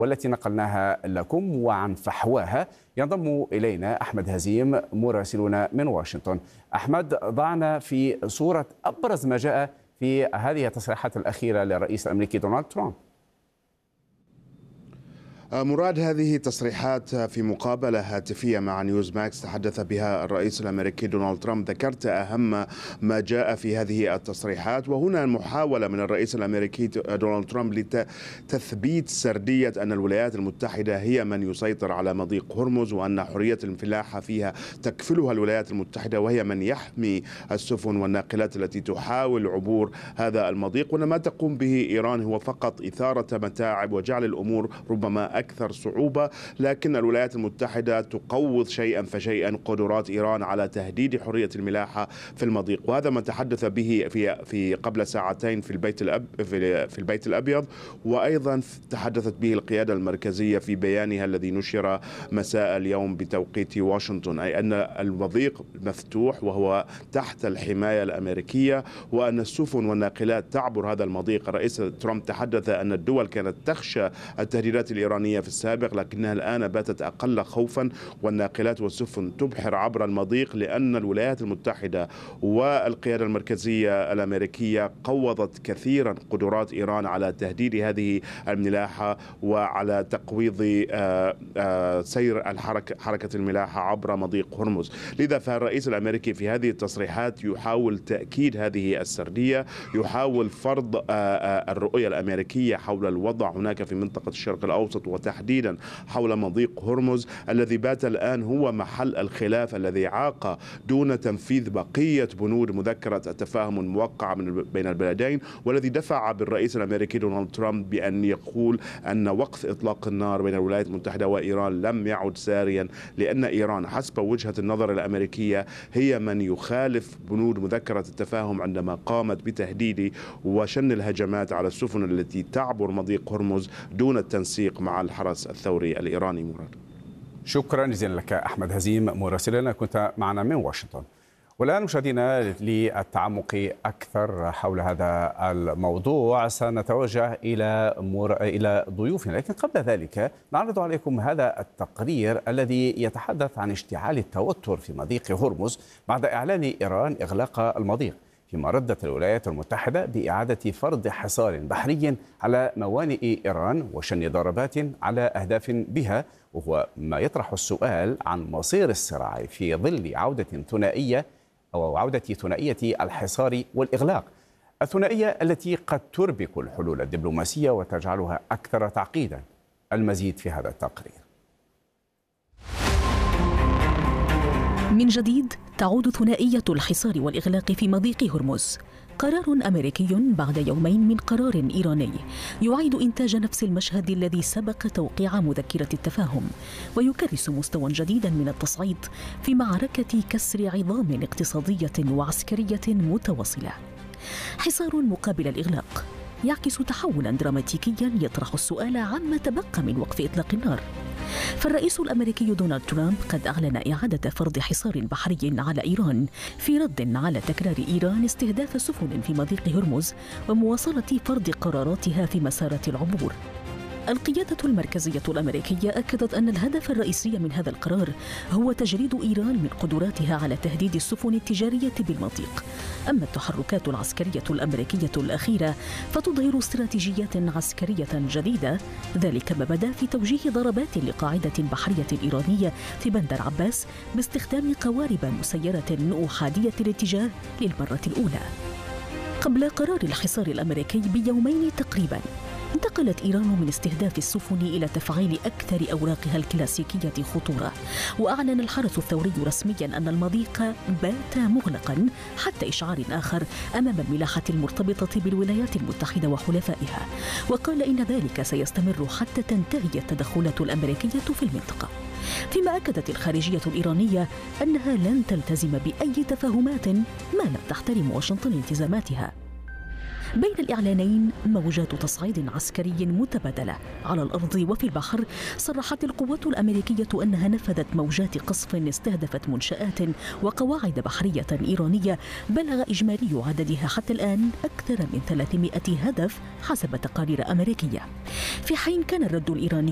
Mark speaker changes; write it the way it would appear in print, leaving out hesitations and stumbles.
Speaker 1: والتي نقلناها لكم. وعن فحواها ينضم إلينا أحمد هزيم مراسلنا من واشنطن. أحمد، ضعنا في صورة أبرز ما جاء في هذه التصريحات الأخيرة للرئيس الأمريكي دونالد ترامب.
Speaker 2: مراد، هذه تصريحات في مقابلة هاتفية مع نيوز ماكس تحدث بها الرئيس الأمريكي دونالد ترامب. ذكرت أهم ما جاء في هذه التصريحات، وهنا محاولة من الرئيس الأمريكي دونالد ترامب لتثبيت سردية أن الولايات المتحدة هي من يسيطر على مضيق هرمز، وأن حرية الفلاحة فيها تكفلها الولايات المتحدة، وهي من يحمي السفن والناقلات التي تحاول عبور هذا المضيق، وأن ما تقوم به إيران هو فقط إثارة متاعب وجعل الأمور ربما أكثر صعوبة. لكن الولايات المتحدة تقوض شيئا فشيئا قدرات إيران على تهديد حرية الملاحة في المضيق، وهذا ما تحدث به في قبل ساعتين في البيت الأبيض، وأيضا تحدثت به القيادة المركزية في بيانها الذي نشر مساء اليوم بتوقيت واشنطن، أي أن المضيق مفتوح وهو تحت الحماية الأمريكية، وأن السفن والناقلات تعبر هذا المضيق. الرئيس ترامب تحدث أن الدول كانت تخشى التهديدات الإيرانية في السابق، لكنها الآن باتت أقل خوفا، والناقلات والسفن تبحر عبر المضيق، لأن الولايات المتحدة والقيادة المركزية الأمريكية قوضت كثيرا قدرات إيران على تهديد هذه الملاحة وعلى تقويض سير حركة الملاحة عبر مضيق هرمز. لذا فالرئيس الأمريكي في هذه التصريحات يحاول تأكيد هذه السردية، يحاول فرض الرؤية الأمريكية حول الوضع هناك في منطقة الشرق الأوسط، وتحديدا حول مضيق هرمز الذي بات الآن هو محل الخلاف الذي عاق دون تنفيذ بقية بنود مذكرة التفاهم الموقعة بين البلدين، والذي دفع بالرئيس الأمريكي دونالد ترامب بأن يقول أن وقف إطلاق النار بين الولايات المتحدة وإيران لم يعد ساريا، لأن إيران حسب وجهة النظر الأمريكية هي من يخالف بنود مذكرة التفاهم عندما قامت بتهديد وشن الهجمات على السفن التي تعبر مضيق هرمز دون التنسيق مع الحرس الثوري الإيراني. مراد،
Speaker 1: شكرا جزيلا لك أحمد هزيم مراسلنا، كنت معنا من واشنطن. والآن مشاهدينا للتعمق أكثر حول هذا الموضوع سنتوجه إلى ضيوفنا، لكن قبل ذلك نعرض عليكم هذا التقرير الذي يتحدث عن اشتعال التوتر في مضيق هرمز بعد إعلان إيران إغلاق المضيق، فيما ردت الولايات المتحدة بإعادة فرض حصار بحري على موانئ إيران وشن ضربات على أهداف بها، وهو ما يطرح السؤال عن مصير الصراع في ظل عودة ثنائية الحصار والإغلاق، الثنائية التي قد تربك الحلول الدبلوماسية وتجعلها أكثر تعقيدا. المزيد في هذا التقرير.
Speaker 3: من جديد تعود ثنائية الحصار والإغلاق في مضيق هرمز، قرار أمريكي بعد يومين من قرار إيراني يعيد إنتاج نفس المشهد الذي سبق توقيع مذكرة التفاهم، ويكرس مستوى جديدا من التصعيد في معركة كسر عظام اقتصادية وعسكرية متواصلة. حصار مقابل الإغلاق يعكس تحولا دراماتيكيا يطرح السؤال عما تبقى من وقف إطلاق النار. فالرئيس الأمريكي دونالد ترامب قد أعلن إعادة فرض حصار بحري على إيران في رد على تكرار إيران استهداف سفن في مضيق هرمز ومواصلة فرض قراراتها في مسارات العبور. القيادة المركزية الأمريكية أكدت أن الهدف الرئيسي من هذا القرار هو تجريد إيران من قدراتها على تهديد السفن التجارية بالمضيق. أما التحركات العسكرية الأمريكية الأخيرة فتظهر استراتيجية عسكرية جديدة، ذلك ما بدا في توجيه ضربات لقاعدة بحرية إيرانية في بندر عباس باستخدام قوارب مسيرة أحادية الاتجاه للمرة الأولى. قبل قرار الحصار الأمريكي بيومين تقريباً، انتقلت إيران من استهداف السفن إلى تفعيل أكثر أوراقها الكلاسيكية خطورة، وأعلن الحرس الثوري رسمياً أن المضيق بات مغلقاً حتى إشعار آخر أمام الملاحة المرتبطة بالولايات المتحدة وحلفائها، وقال إن ذلك سيستمر حتى تنتهي التدخلات الأمريكية في المنطقة. فيما أكدت الخارجية الإيرانية أنها لن تلتزم بأي تفاهمات ما لم تحترم واشنطن التزاماتها. بين الإعلانين موجات تصعيد عسكري متبادلة على الأرض وفي البحر. صرحت القوات الأمريكية أنها نفذت موجات قصف استهدفت منشآت وقواعد بحرية إيرانية بلغ إجمالي عددها حتى الآن أكثر من 300 هدف حسب تقارير أمريكية، في حين كان الرد الإيراني